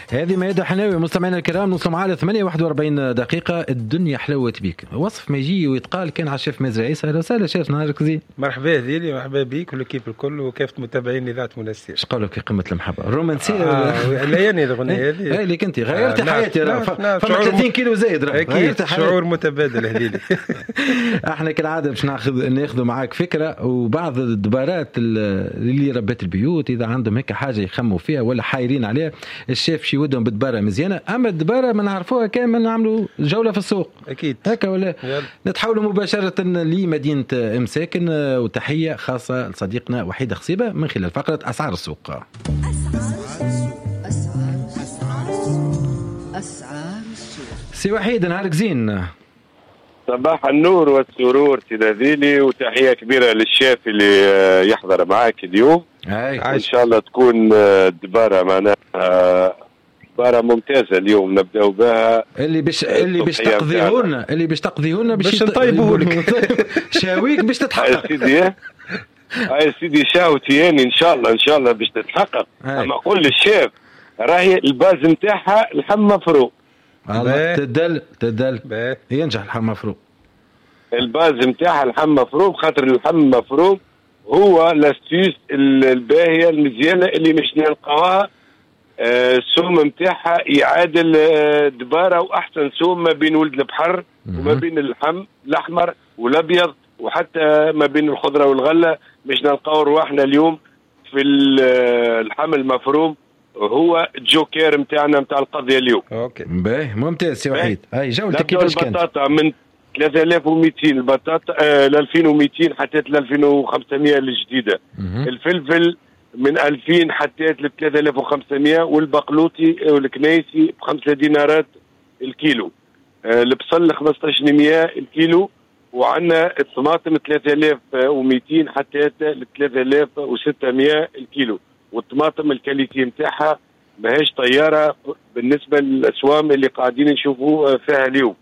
هذه ميادة حناوي. مستمعينا الكرام نوصل معاه 8:41 دقيقة. الدنيا حلوت بيك، وصف ما يجي ويتقال كان على الشيف مازن عيسى. اهلا وسهلا شيف، نهارك زين. مرحبا ذيلي، مرحبا بيك والكيف الكل وكافة متابعين اذاعة منستير. اش قالوا في قمة المحبة الرومانسية؟ لا يعني الاغنية هذه هاي ليك انت غيرت حياتي. فما 30 كيلو زايد اكيد، شعور متبادل هذيلي. احنا كالعادة باش ناخذ معاك فكرة وبعض الدبارات اللي ربات البيوت اذا عندهم هيك حاجة يخموا فيها ولا حايرين عليها. الشيف شي ودهم بدبارة مزيانة، اما الدبارة ما نعرفوها كامل نعملوا جولة في السوق اكيد هكا ولا نتحولوا مباشرة لمدينة مساكن. وتحية خاصة لصديقنا وحيد خصيبة من خلال فقرة أسعار السوق. أسعار السوق. سي وحيد نهارك زين. صباح النور والسرور سيدي، وتحية كبيرة للشيف اللي يحضر معك اليوم. إن شاء الله تكون الدبارة معناها دبارة ممتازة اليوم نبدأ بها. اللي باش تقضيهولنا باش نطيبوه لك. شاويك باش تتحقق. هاي سيدي شاوتياني إن شاء الله باش تتحقق. أما أقول للشيف راهي الباز نتاعها اللحم مفروم. تدل ينجح اللحم مفروم. الباز نتاعها اللحم مفروم، خاطر اللحم مفروم هو لاستيوس الباهية المزيانة اللي مش نلقاها. السوم نتاعها يعادل دبارة واحسن سوم ما بين ولد البحر وما بين اللحم الاحمر والابيض وحتى ما بين الخضره والغله. مش نلقاو رواحنا اليوم في اللحم المفروم، هو الجوكير نتاعنا نتاع القضيه اليوم. اوكي باهي ممتاز سي وحيد. هاي جولتك كيفاش كانت؟ البطاطا من 3200 البطاطا ل 2200 حتى ل 2500 الجديده. الفلفل من 2000 حتى ل 3500، والبقلوطي والكنيسي ب5 دينارات الكيلو. البصل 1500 الكيلو، وعندنا الطماطم 3200 حتى ل 3600 الكيلو. والطماطم الكاليتي نتاعها ماهيش طياره بالنسبه للاسوام اللي قاعدين نشوفوا فيها اليوم.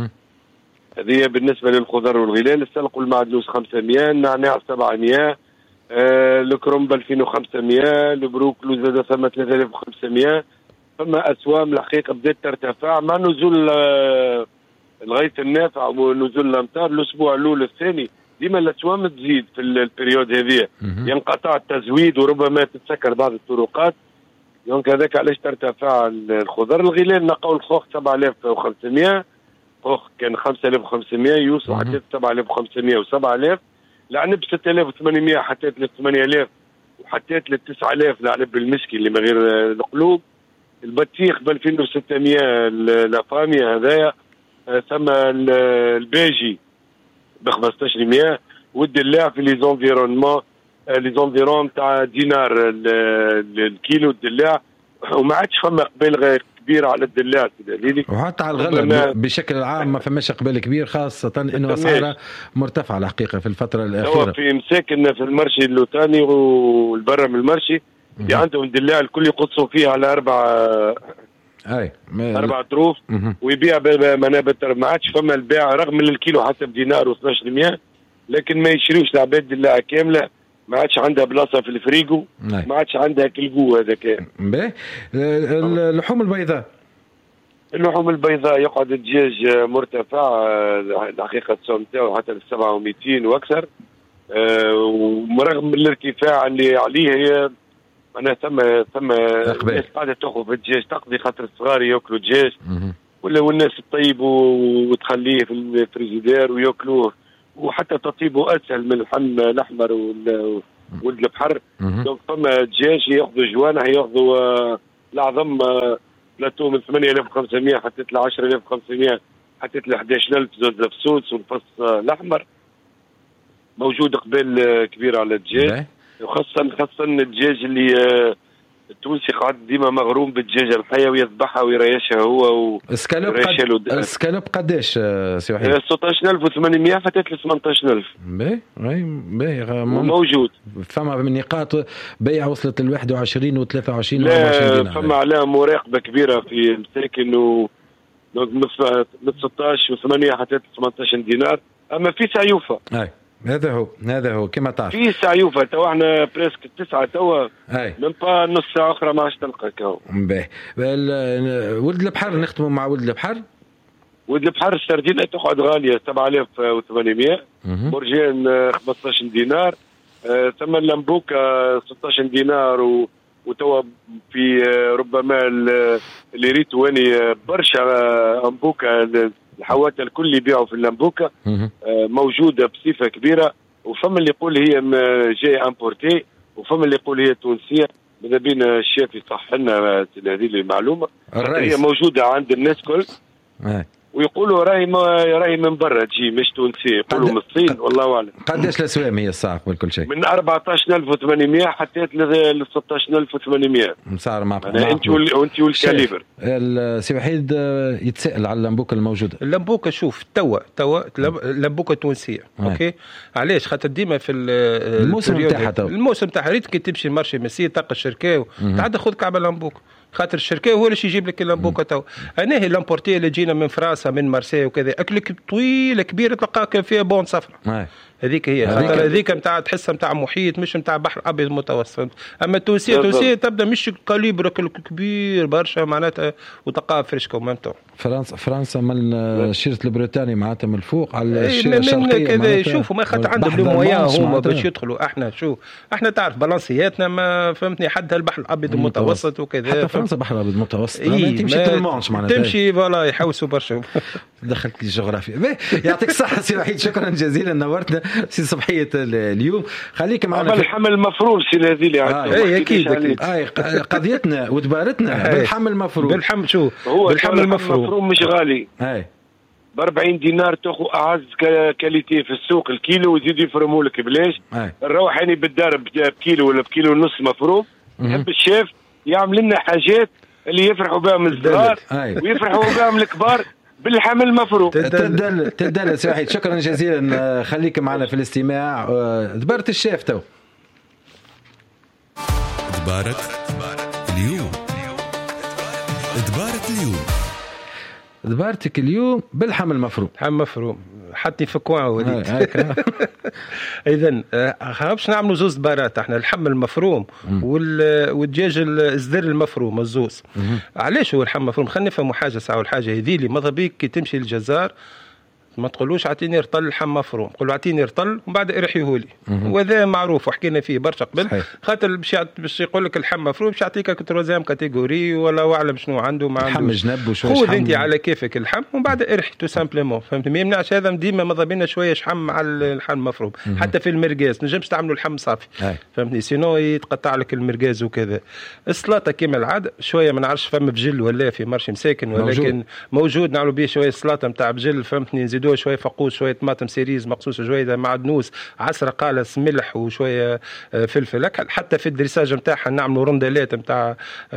هذه بالنسبه للخضر والغلال. السلق والمعدنوس 500، النعناع 700، الكرنب 2500، البروكلو زاد ثم 3500. فما اسوام الحقيقه بدات ترتفع مع نزول الغيث النافع ونزول الامطار الاسبوع الاول الثاني. ديما الاسوام تزيد في البريود هذه، ينقطع التزويد وربما تتسكر بعض الطرقات. دونك هذاك علاش ترتفع الخضر. الغلال نلقاو الخوخ 7500، خوخ كان 5500 يوصل حتى 7500 و7000. العنب 6800 حتى ل 8000 وحتى ل 9000 العنب المسكي اللي من غير القلوب. البطيخ ب 2600 لافاميا هذايا. ثم الباجي ب 1500، والدلاع في لي زونفيرون تاع دينار الكيلو الدلاع. وما عادش فما قبال كبير على الدلاع وحتى على الغلة بشكل عام ما فماش قبال كبير، خاصة انه اسعارها مرتفعة الحقيقة في الفترة الأخيرة. في مساكن في المرشي اللوتاني والبرا من المرشي اللي عندهم دلاع الكل يقصوا فيها على 4 طروف ويبيع بمنابت. ما عادش فما البيع رغم الكيلو حتى بدينار و1200، لكن ما يشريوش العباد دلاع كاملة. ما عادش عندها بلاصه في الفريجو، ما عادش عندها كالجو هذاك. اللحوم البيضاء يقعد الدجاج مرتفع الحقيقه السوم نتاعو حتى ل 700 واكثر. ورغم الارتفاع اللي عليه هي انا ثم الناس قاعده تاخذ في الدجاج تقضي، خاطر الصغار ياكلوا الدجاج ولا الناس تطيب وتخليه في الفريزيدير وياكلوه، وحتى تطيبه اسهل من اللحم الاحمر ولد البحر. دونك فما دجاج ياخذوا جوانح، ياخذوا العظم بلاتو من 8500 حتى ل 10500 حتى ل 11000 زوز الفسوس والفص الاحمر موجود قبال كبير على الدجاج. وخاصة الدجاج اللي التونسي قاعد ديما مغروم بالدجاجة الحية ويذبحها ويريشها هو. السكالوب قداش سي وحيد؟ 16800 حتى ل 18000. باهي موجود. فما من نقاط بيع وصلت ل 21 و 23 و 24 دينار. فما عليها مراقبة كبيرة في مساكن من 16 و8 حتى 18 دينار. أما في سيوفة هذا هو كما تعرف في سعيوفه تو احنا بريسك 9 توا اي من با نص ساعه اخرى ما عادش تلقى كاو. باهي ولد البحر نختموا مع ولد البحر. ولد البحر السردينه تقعد غاليه 7800 مرجان 15 دينار ثم اللمبوكه 16 دينار وتوا في ربما اللي ريتو اني برشا انبوكه الحوات الكل يبيعوا في اللمبوكه موجوده بصفه كبيره وفما اللي يقول هي جاي امبورتي وفما اللي يقول هي تونسيه. ماذا بينا الشيف يصح لنا هذه المعلومه هي موجوده عند الناس كل ويقولوا راهي من برا تجي مش تونسيه يقولوا من الصين والله اعلم. قداش الاسوام هي الساعه قبل كل شيء؟ من 14800 حتى ل 16800 مسعر مع انت والكاليبر. السي وحيد يتساءل على اللمبوكه الموجوده. اللمبوكه شوف توا اللمبوكه تونسيه اوكي علاش خاطر ديما في الموسم نتاعها الموسم تاعها ريت كي تمشي المارشي مسير تلقى الشركاو تعدى خذ كعبه لمبوكه خاطر الشركه هو اللي يجيب لك اللمبوكه تو. انا هي لامبورتي اللي جينا من فرنسا من مارسي وكذا اكلك طويله كبيره تلقاها فيها بون صفراء هذيك هي خاطر هذيك نتاع تحسها نتاع محيط مش نتاع بحر ابيض متوسط. اما التونسيه تبدا مش كاليبر كبير برشا معناتها وتلقاها فريشكو مامتو. فرنسا من الشيرة البريطاني معناتها من الفوق على الشيرة الشرقيه كذا يشوفوا ما خاطر عندهم لو مويان هما باش يدخلوا. احنا تعرف بلانسياتنا ما فهمتني حد البحر الابيض المتوسط وكذا. حتى فرنسا بحر الابيض المتوسط تمشي تلمونش معناتها تمشي فوالا يحوسوا برشا. دخلت لي الجغرافيا. يعطيك الصحه سي وحيد شكرا جزيلا نورتنا في صبحيه اليوم. خليك معنا بالحمل المفروم سي الهذيل اي اكيد قضيتنا ودبارتنا بالحمل المفروم. بالحمل شو بالحمل المفروم مش غالي ب 40 دينار تاخذ اعز كاليتي في السوق الكيلو ويزيدوا يفرموا لك بلاش. نروح يعني بالدار بكيلو ولا بكيلو ونص مفروم. نحب الشيف يعمل لنا حاجات اللي يفرحوا بها من الصغار ويفرحوا بها من الكبار بالحمل المفروم. تدل سي وحيد شكرا جزيلا. خليك معنا في الاستماع. دبارة الشيف تو دبارة اليوم. دبارة اليوم دبارتك اليوم بالحمل مفروم. حمل مفروم حطني في كوان وليد. اذا باش نعملوا زوز دبارات احنا الحمل المفروم والدجاج الزدر المفروم الزوز. علاش هو الحمل المفروم؟ خلينا نفهموا حاجه ساعه الحاجه هذه اللي ماذا بيك كي تمشي للجزار ما تقولوش اعطيني رطل لحم مفروم قولوا اعطيني رطل ومن بعد ارحيهولي. وهذا معروف وحكينا فيه برشا قبل خاطر باش يقول لك اللحم مفروم باش يعطيك تروزيام كاتيجوري ولا اعلم شنو عنده ما عنده لحم جنب وشويه خذ انت على كيفك اللحم ومن بعد ارحي تو سامبلومون فهمت. ما يمنعش هذا ديما ماذا بينا شويه شحم مع اللحم المفروم. حتى في المرقاز نجمش تعملوا اللحم صافي فهمتني سينو يتقطع لك المرقاز وكذا. السلطه كما العاده شويه ما نعرفش فما بجل ولا في مرشي مساكن ولكن موجود نعملوا به شويه السلطه نتاع بجل فهمتني نزيدوه شويه فقوس شويه طماطم سيريز مقصوصه شويه معدنوس عسره قالص ملح وشويه فلفل اكحل. حتى في الدريساج نتاعها نعملوا رندلات نتاع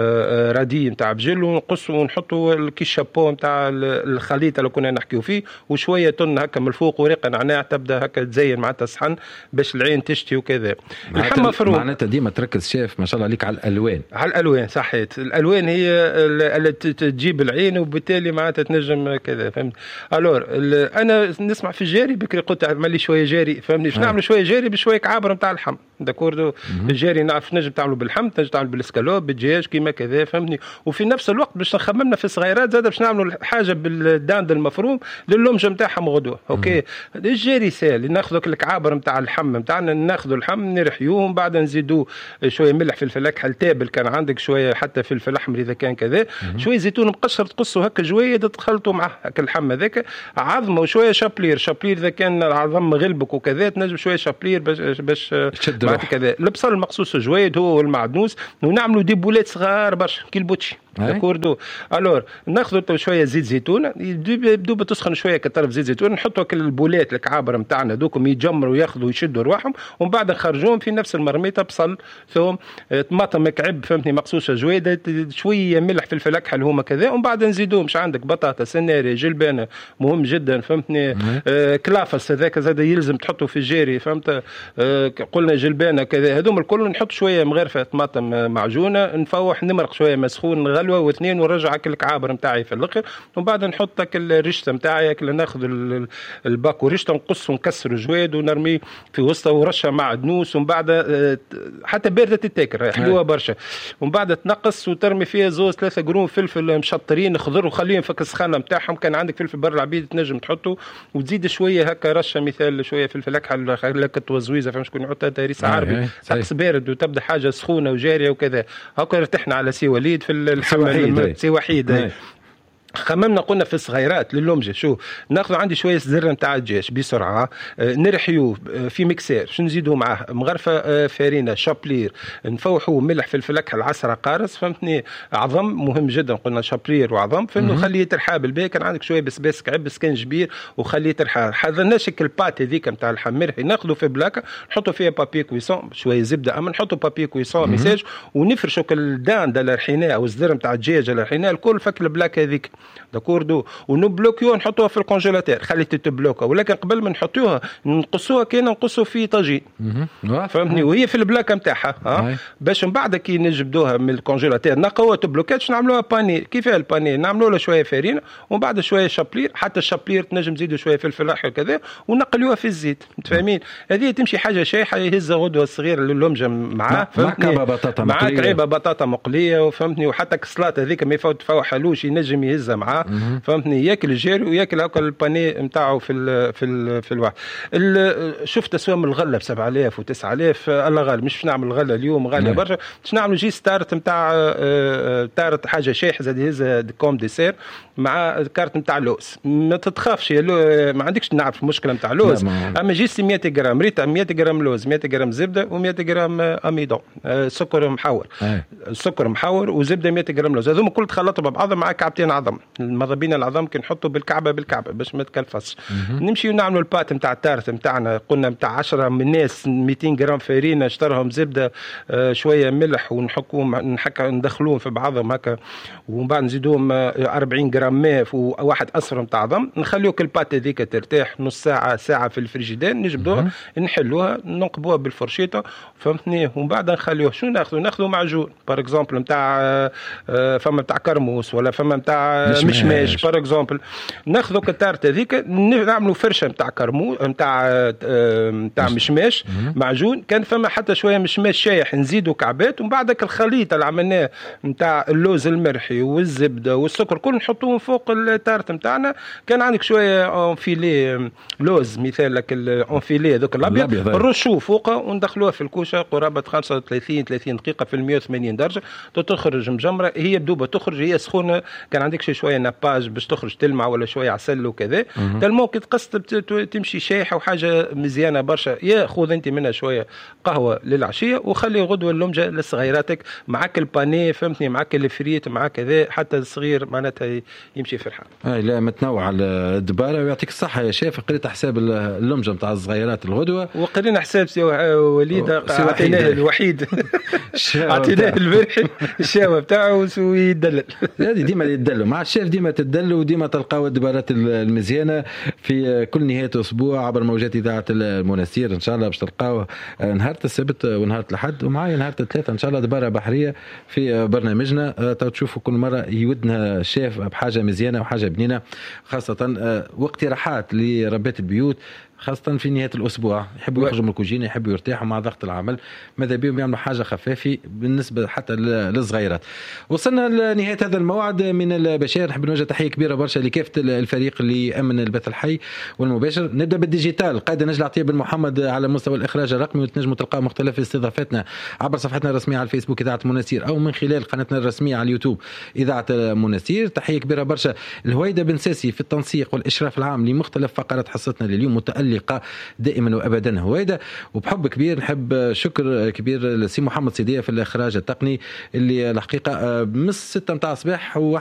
رادي نتاع بجل ونقصوا ونحطوا الكيس شابو نتاع الخليط اللي كنا نحكيو فيه وشويه تن هكا من الفوق وريقه نعناع تبدا هكا تزين معناتها الصحن باش العين تشتي وكذا. اللحم مفروم معناتها ديما تركز شيف ما شاء الله عليك على الالوان. على الالوان صحيت. الالوان هي اللي تجيب العين وبالتالي معناتها تنجم كذا فهمت. الور انا نسمع في الجاري بكري قلت اعمل لي شويه جاري فهمني باش نعمل شويه جاري بشويه عابر نتاع اللحم داكوردو. الجاري نعرف نجم تعملوا باللحم تنجم تعمل بالاسكالوب بالدجاج كيما كذا فهمني. وفي نفس الوقت باش نخممنا في الصغيرات زاد باش نعملوا حاجه بالداند المفروم للومج نتاعهم غدوه اوكي. الجاري سال ناخذوا الكعابر نتاع اللحم نتاعنا ناخذوا اللحم نرحيوه بعد نزيدوه شويه ملح فلفل اكحل تابل كان عندك شويه حتى فلفل احمر اذا كان كذا شويه زيتون مقشر تقصوا هكا جويه تخلطوا معه هكا اللحم هذاك عظمه وشويه شابلير اذا كان العظم غلبك وكذا تنجم شويه شابلير باش بعد كذا. البصل المقصوص جويد هو والمعدنوس ونعملوا دي بولات صغار برشا كي البوتشي داكوردو. الور ناخذوا شويه زيت زيتون يبدو بتسخن شويه كطرف زيت زيتون نحطوا كل البولات الكعابر نتاعنا دوكم يجمروا ياخذوا يشدوا رواحهم ومن بعد نخرجوهم في نفس المرميطه بصل ثوم طماطم مكعب فهمتني مقصوصه جويده شويه ملح فلفل اكحل هما كذا ومن بعد نزيدوهم مش عندك بطاطا سناري جلبانه مهم جدا فهمتني. كلافس هذاك زاد يلزم تحطه في الجاري فهمت. قلنا جلبانه كذا هذوم الكل نحط شويه مغرفه طماطم معجونه نفوح نمرق شويه مسخون نغلي غلوه واثنين ونرجع الكعابر نتاعي في الاخر، ومن بعد نحط الرشته نتاعي ناخذ الباك ورشته نقص ونكسر جواد ونرميه في وسطه ورشه معدنوس، ومن بعد حتى بارده تتاكل حلوه برشا، ومن بعد تنقص وترمي فيها زوز 3 قرون فلفل مشطرين خضر وخليهم في السخانه نتاعهم. كان عندك فلفل برا العبيد تنجم تحطه وتزيد شويه هكا رشه مثال شويه فلفل اكحل لك توزويزه فهم شكون يحطها تهريسه عربي طقس بارد وتبدا حاجه سخونه وجاريه وكذا. هكا ارتحنا على سي وليد في الحمام سي وحيد. خممنا قلنا في الصغيرات للومجه شو ناخذ عندي شويه زر نتاع الدجاج بسرعه نرحيوه في ميكسير شو نزيدوا معاه مغرفه فارينه شابلير نفوحوه ملح فلفل اكحل عسره قارص فهمتني عظم مهم جدا قلنا شابلير وعظم فانه نخليه يترحى بالباقي. كان عندك شويه بسباس كعب سكنجبير وخليه يترحى. حضرنا شكل البات هذيك نتاع اللحم مرحي ناخذه في بلاكه نحطوا فيها بابي كويسون شويه زبده اما نحطوا بابي كويسون ميساج ونفرشوا الدان اللي رحيناه او الزر نتاع الدجاج اللي رحيناه الكل فك البلاكه هذيك داكوردو ونبلوكيو نحطوها في الكونجيلاتير خليت تبلوكا. ولكن قبل ما نحطوها نقصوها كان نقصوا في طاجين فهمتني وهي في البلاكه نتاعها باش من بعد كي نجبدوها من الكونجيلاتير نقوها تبلوكاتش نعملوها باني. كيف الباني نعملوا له شويه فارينه ومن بعد شويه شابلير حتى الشابلير تنجم تزيدوا شويه فلفل احمر كذا ونقلوها في الزيت متفاهمين. هذه تمشي حاجه شايحه يهزها غدوه الصغير للمجه معاه فهمتني مع كعيبه بطاطا مقليه وفهمتني وحتى السلطه هذيك ما يفوت حلوش ينجم يهزها معاه فهمتني ياكل الجاري وياكل هكا الباني نتاعو في الواحد. شفت اسوام الغله ب 7000 و 9000 الله غالي مش نعمل الغله اليوم غاليه برشا باش نعملوا جي ستارت نتاع تارت حاجه شيح زاد يهز كوم ديسير مع كارت نتاع لوز. ما تتخافش ما عندكش نعرف المشكله نتاع لوز اما جي 100 غرام ريتا 100 غرام لوز 100 غرام زبده و100 غرام اميدون سكر محور سكر محور وزبده 100 غرام لوز هذوما كل تخلطوا ببعضهم مع كعبتين عظم. المضربين العظام كي نحطوا بالكعبه باش ما تكلفصش. نمشيو نعملوا البات نتاع التارت نتاعنا قلنا نتاع 10 من الناس 200 غرام فارينه اشترهم زبده شويه ملح ونحكوهم ندخلوهم في بعضهم هكا ومن بعد نزيدوهم 40 غرام ماء وواحد اصفر نتاع عظم نخليو كل البات هذيك ترتاح نص ساعه ساعه في الفريجيدير نجبدوها نحلوها ننقبوها بالفرشيطه فهمتني ومن بعد نخليوه شو ناخذوا معجون بار اكزومبل نتاع فما نتاع كرموس ولا فما نتاع مشماش بار اكزومبل ناخذوا التارت هذيك نعملوا فرشه نتاع كرموس نتاع مشماش معجون كان فما حتى شويه مشماش شايح نزيدوا كعبات ومن بعدك الخليط اللي عملناه نتاع اللوز المرحي والزبده والسكر كل نحطوهم فوق التارت نتاعنا. كان عندك شويه اونفيلي لوز مثال لك الاونفيلي هذوك الابيض نرشوه فوقه وندخلوها في الكوشه قرابه 35 30 دقيقه في 180 درجه تخرج مجمره هي بدوبه تخرج هي سخونه. كان عندك شويه ناباج باش تخرج تلمع ولا شويه عسل وكذا تلمو كي تقص تمشي شايحه وحاجه مزيانه برشا. يا خذ انت منها شويه قهوه للعشيه وخلي غدوه اللمجه لصغيراتك معك البانيه فهمتني معك الفريت معك كذا حتى الصغير معناتها يمشي فرحان. لا متنوع الدباره ويعطيك الصحه يا شيف. قريت حساب اللمجه نتاع الصغيرات الغدوه وقرينا حساب سي وليد عطيناه الوحيد عطيناه البارح الشاوه بتاعه ويدلل هذه ديما يدلوا مع الشيف ديما تدلوا وديما تلقاو الدبارات المزيانه في كل نهايه اسبوع عبر موجات اذاعه المناستير ان شاء الله باش تلقاو نهار السبت ونهار الاحد ومعايا نهار الثلاثاء ان شاء الله دباره بحريه في برنامجنا. تشوفوا كل مره يودنا الشيف بحاجه مزيانه وحاجه بنينه خاصه واقتراحات لربات البيوت خاصة في نهاية الأسبوع يحبوا يخرجوا من الكوجينة يحبوا يرتاحوا مع ضغط العمل ماذا بيهم يعملوا حاجة خفافة بالنسبة حتى للصغيرات. وصلنا لنهاية هذا الموعد من البشير. نحب نوجه تحية كبيرة برشا لكافة الفريق اللي أمن البث الحي والمباشر. نبدأ بالديجيتال قائد نجل عطية بن محمد على مستوى الإخراج الرقمي وتنجموا تلقاو مختلف استضافاتنا عبر صفحتنا الرسمية على الفيسبوك إذاعة مناستير أو من خلال قناتنا الرسمية على اليوتيوب إذاعة مناستير. تحية كبيرة برشا الهويدة بن ساسي في التنسيق والإشراف العام لمختلف فقرات حصتنا لليوم متألقة دائما وابدا هويدا. وبحب كبير نحب شكر كبير لسي محمد سيديه في الاخراج التقني اللي الحقيقه من 6 متاع الصباح